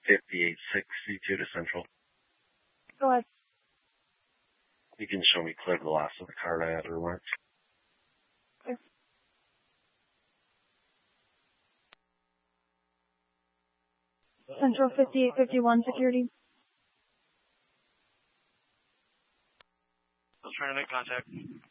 5862 to Central. Go ahead. You can show me clear the last of the card I had remarked. Okay. Central 5851 security. Still trying to make contact.